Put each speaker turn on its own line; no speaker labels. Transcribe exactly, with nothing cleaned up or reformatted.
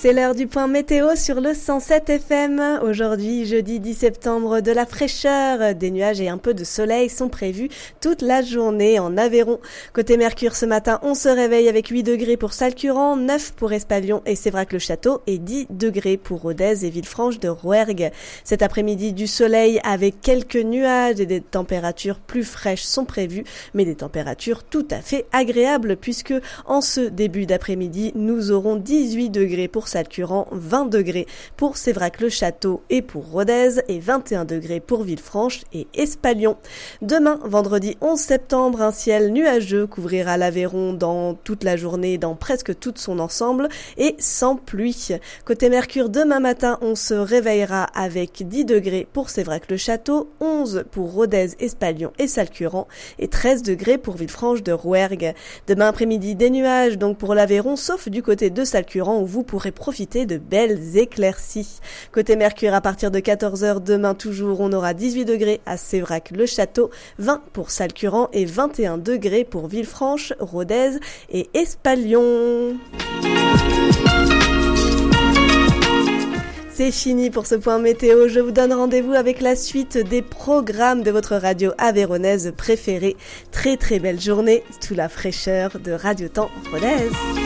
C'est l'heure du point météo sur le cent sept F M. Aujourd'hui, jeudi dix septembre, de la fraîcheur, des nuages et un peu de soleil sont prévus toute la journée en Aveyron. Côté Mercure, ce matin, on se réveille avec huit degrés pour Salcuran, neuf pour Espalion et Sévrac-le-Château et dix degrés pour Rodez et Villefranche de Rouergue. Cet après-midi, du soleil avec quelques nuages et des températures plus fraîches sont prévues, mais des températures tout à fait agréables puisque en ce début d'après-midi, nous aurons dix-huit degrés pour Salcuran, vingt degrés pour Sévrac-le-Château et pour Rodez et vingt et un degrés pour Villefranche et Espalion. Demain, vendredi onze septembre, un ciel nuageux couvrira l'Aveyron dans toute la journée, dans presque tout son ensemble et sans pluie. Côté Mercure, demain matin, on se réveillera avec dix degrés pour Sévrac-le-Château, onze pour Rodez, Espalion et Salcuran et treize degrés pour Villefranche de Rouergue. Demain après-midi, des nuages donc pour l'Aveyron, sauf du côté de Salcuran où vous pourrez profiter de belles éclaircies. Côté Mercure, à partir de quatorze heures demain toujours, on aura dix-huit degrés à Sévrac-le-Château, vingt pour Salcuran et vingt et un degrés pour Villefranche, Rodez et Espalion. C'est fini pour ce point météo. Je vous donne rendez-vous avec la suite des programmes de votre radio aveyronnaise préférée. Très très belle journée sous la fraîcheur de Radio Temps Rodez.